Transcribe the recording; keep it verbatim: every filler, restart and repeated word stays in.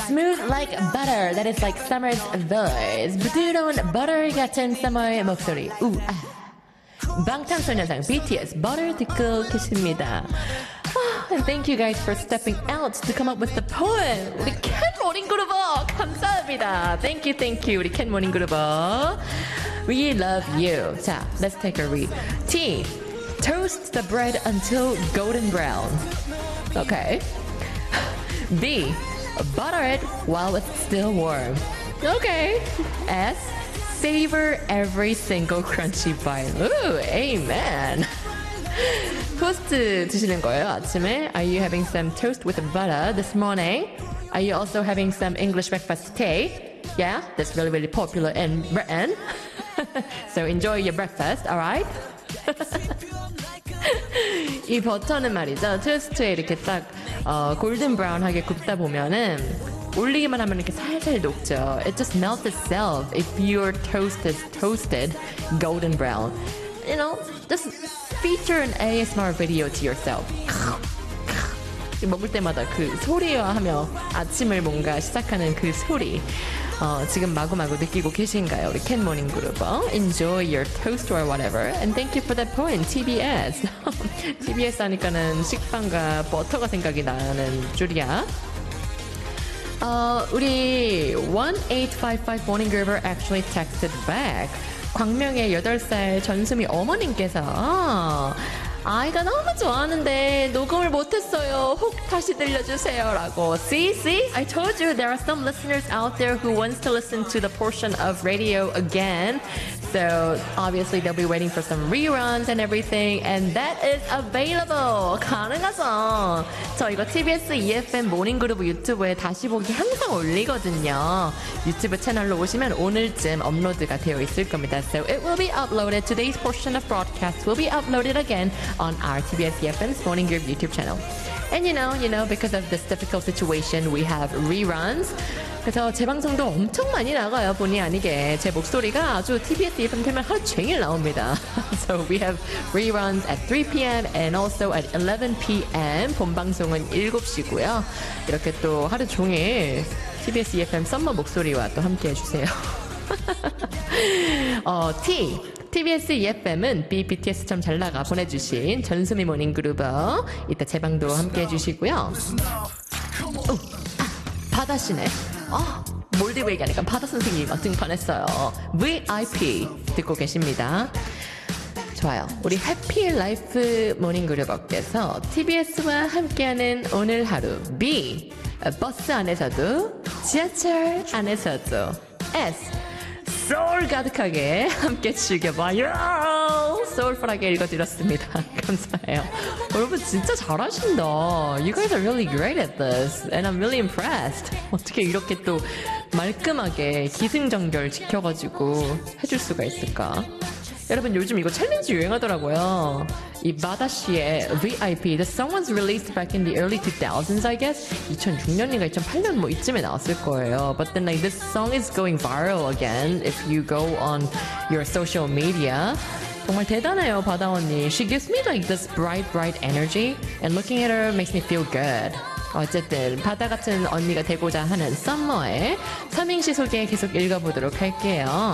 Smooth like butter. That is like summer's voice. 부드러운 butter 같은 summer의 목소리. 우, 아. 방탄소년단 비티에스 Butter 듣고 계십니다. And thank you guys for stepping out to come up with the poem. 우리 캔 모닝 그루버 감사합니다. Thank you, thank you. 우리 캔 모닝 그루버. We love you. 자, let's take a read. T. Toast the bread until golden brown. Okay. B. Butter it while it's still warm. Okay. S. Savor every single crunchy bite. Ooh, amen. 토스트 드시는 거예요, 아침에? Are you having some toast with butter this morning? Are you also having some English breakfast tea? Yeah, that's really, really popular in Britain. So enjoy your breakfast, alright? 이 버터는 말이죠, 토스트에 이렇게 딱 어, 골든 브라운하게 굽다 보면은 올리기만 하면 이렇게 살살 녹죠. It just melts itself if your toast is toasted golden brown. You know, just feature an A S M R video to yourself. 먹을 때마다 그 소리와 하며 아침을 뭔가 시작하는 그 소리. 어, 지금 마구마구 느끼고 계신가요? 우리 캔 모닝 그룹. Enjoy your toast or whatever. And thank you for that point, 티비에스. 티비에스 하니까는 식빵과 버터가 생각이 나는 줄이야. 어, 우리 one eight five five morning groover actually texted back. 광명의 여덟 살 전수미 어머님께서 아이가 너무 좋아하는데 녹음을 못했어요. 혹 다시 들려주세요 라고. See, see? I told you there are some listeners out there who wants to listen to the portion of radio again. So obviously they'll be waiting for some reruns and everything, and that is available. 가능하죠. 저 이거 티비에스 이에프엠 모닝그룹 유튜브에 다시 보기 항상 올리거든요. 유튜브 채널로 오시면 오늘쯤 업로드가 되어 있을 겁니다. So it will be uploaded. Today's portion of broadcast will be uploaded again on our 티비에스 이에프엠's Morning Group YouTube channel. And you know, you know, because of this difficult situation, we have reruns. 그래서 재방송도 엄청 많이 나가요. 본의 아니게 제 목소리가 아주 티비에스 이에프엠 틀면 하루 종일 나옵니다. So we have reruns at three p.m. and also at eleven p.m. 본방송은 일곱 시고요. 이렇게 또 하루 종일 티비에스 이에프엠 썸머 목소리와 또 함께 해주세요. 어, T. 티비에스 이에프엠은 비비티에스처럼 잘 나가 보내주신 전수미 모닝 그루버 이따 재방도 함께 해주시고요. 오, 아, 바다씨네. 어, 몰디브 얘기하니까 바다 선생님이 막 등판했어요. 브이아이피 듣고 계십니다. 좋아요. 우리 해피 라이프 모닝 그루버께서 티비에스와 함께하는 오늘 하루. B. 버스 안에서도 지하철 안에서도. S. 소울 가득하게 함께 즐겨봐요. 소울풀하게 읽어드렸습니다. 감사해요. 여러분 진짜 잘하신다. You guys are really great at this. And I'm really impressed. 어떻게 이렇게 또 말끔하게 기승전결 지켜가지고 해줄 수가 있을까? 여러분 요즘 이거 챌린지 유행하더라고요. 이 마다씨의 브이아이피, the song was released back in the early two thousands, I guess. 이천육 년인가 이천팔 년 뭐 이쯤에 나왔을 거예요. But then like this song is going viral again if you go on your social media. 정말 대단해요, 바다 언니. She gives me like this bright, bright energy, and looking at her makes me feel good. 어쨌든 바다 같은 언니가 되고자 하는 썸머의 삼행시 소개 계속 읽어보도록 할게요.